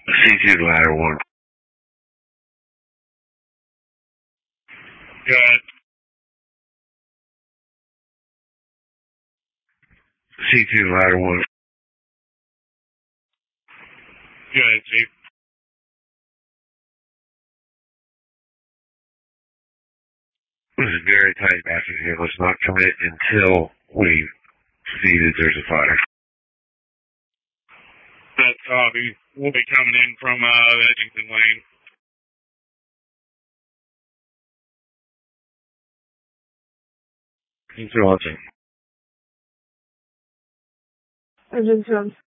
C2 ladder 1. Good. C2 ladder 1. Good, Chief. This is very tight basket here. Let's not commit until we see that there's a fire. That's copy. We'll be coming in from Edgington Lane. Thanks for watching. Edgington.